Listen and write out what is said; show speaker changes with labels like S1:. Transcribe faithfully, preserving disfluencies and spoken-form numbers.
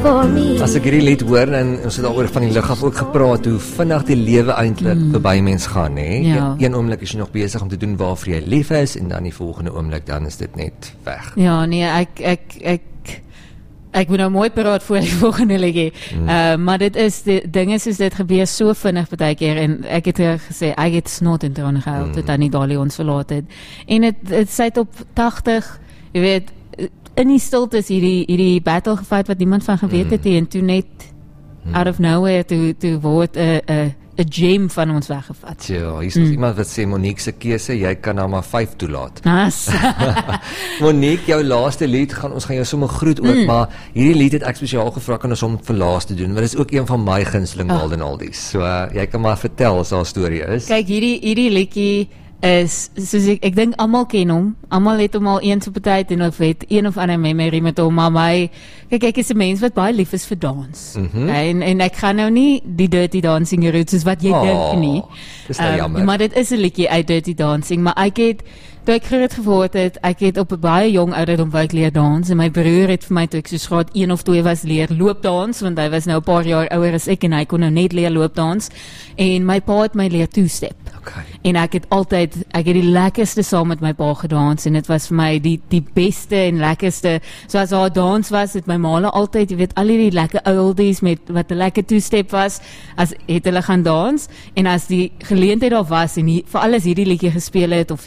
S1: for me.
S2: As ek hierdie lied hoor en ons het daaroor van die lug af ook gepraat, hoe vinnig die lewe eintlik mm. verby mens gaan, hè?
S3: Ja.
S2: Een oomblik is jy nog besig om te doen waarvoor jy lief is en dan die volgende oomblik dan is dit net weg.
S3: Ja, nee, ek ek ek ek moet nou mooi paraat voor die volgende liedjie. Mm. Uh, maar dit is die ding is, is dit gebeur so vinnig baie keer en ek het gesê ek het snot en trane gehuil mm. toe Annie Daly ons verlaat het. En dit dit sy het op tachtig, jy weet, in die stilte is hierdie hierdie battle gefight wat niemand van geweet het mm. en toe net mm. out of nowhere toe toe word 'n 'n 'n gem van ons weggevat.
S2: Ja, hier is mm. iemand wat sê Monique se keuse, jy kan nou maar vyf toelaat.
S3: Nas.
S2: Monique, jou laaste lied gaan ons gaan jou sommer groet ook, mm. maar hierdie lied het ek spesiaal gevra kan ons hom vir laas te doen, want dit is ook een van my gunsteling oh. Golden Oldies. So uh, jy kan maar vertel as daar 'n storie is.
S3: Kyk, hierdie hierdie liedjie is soos ek ek dink almal ken hom. Almal het hom al eens op 'n tyd en of het een of ander memory met hom, maar my kyk ek is 'n mens wat baie lief is vir dans. Mm-hmm. En en ek gaan nou nie die Dirty Dancing route soos wat jy oh, dink nie.
S2: Dis nou jammer.
S3: Um, maar dit is 'n liedjie uit Dirty Dancing, maar ek het toe ek groot geword het, ek het op 'n baie jong ouderdom wou ek leer dans en my broer het vir my toe ek soos graad een of twee was leer loopdans want hy was nou 'n paar jaar ouer as ek en hy kon nou net leer loopdans en my pa het my leer two-step.
S2: Okay.
S3: En ek het altyd, ek het die lekkerste saam met my pa gedans en dit was vir my die die beste en lekkerste. So as haar dans was, het my maale altyd, jy weet, al die lekker oldies met wat 'n lekker two-step was, as het hulle gaan dans en as die geleentheid daar was en vir alles hierdie liedjie gespeel het of